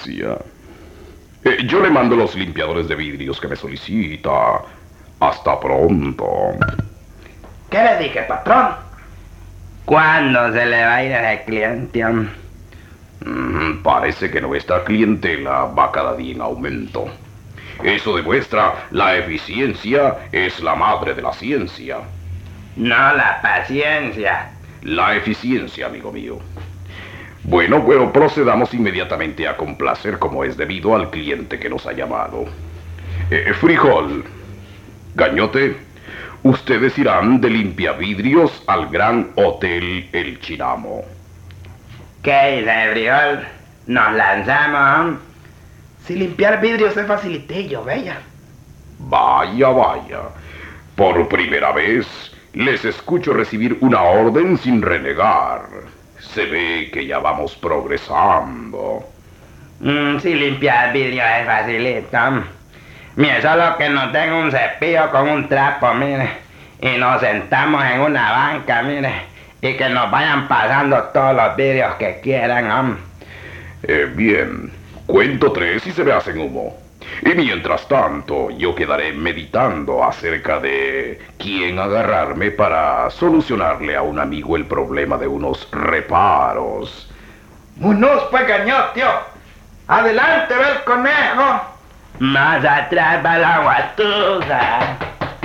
eficiencia. Yo le mando los limpiadores de vidrios que me solicita. Hasta pronto. ¿Qué le dije, patrón? ¿Cuándo se le va a ir ese cliente? Parece que nuestra clientela va cada día en aumento. Eso demuestra la eficiencia es la madre de la ciencia. No la paciencia. La eficiencia, amigo mío. Bueno, procedamos inmediatamente a complacer como es debido al cliente que nos ha llamado. Frijol, Gañote, ustedes irán de limpiavidrios al Gran Hotel El Chinamo. ¿Qué dice, Frijol? ¿Nos lanzamos? Si limpiar vidrios es facilitillo, bella. Vaya. Por primera vez les escucho recibir una orden sin renegar. Se ve que ya vamos progresando. Si limpiar vidrio es facilito. Mire, solo que no tengo un cepillo con un trapo, mire. Y nos sentamos en una banca, mire. Y que nos vayan pasando todos los vidrios que quieran, Bien. Cuento 3 y se me hacen humo. Y mientras tanto, yo quedaré meditando acerca de quién agarrarme para solucionarle a un amigo el problema de unos reparos. Munoz, pues, Gañote. Adelante, ve el conejo. Más atrás va la guatusa.